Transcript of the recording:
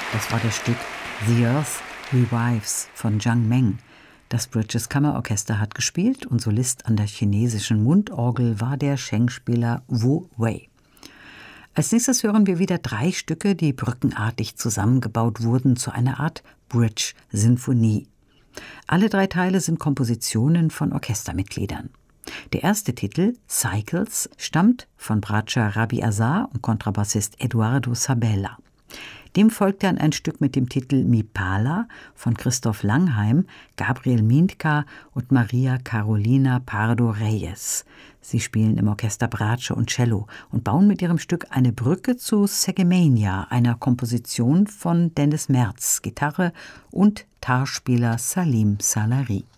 Das war das Stück The Earth Revives von Zhang Meng. Das Bridges Kammerorchester hat gespielt und Solist an der chinesischen Mundorgel war der Sheng-Spieler Wu Wei. Als nächstes hören wir wieder 3 Stücke, die brückenartig zusammengebaut wurden zu einer Art Bridge-Sinfonie. Alle 3 Teile sind Kompositionen von Orchestermitgliedern. Der erste Titel, Cycles, stammt von Bratscher Rabbi Azar und Kontrabassist Eduardo Sabella. Dem folgt dann ein Stück mit dem Titel Mipala von Christoph Langheim, Gabriel Mindka und Maria Carolina Pardo Reyes. Sie spielen im Orchester Bratsche und Cello und bauen mit ihrem Stück eine Brücke zu Segemania, einer Komposition von Dennis Merz, Gitarre und Tarspieler Salim Salari.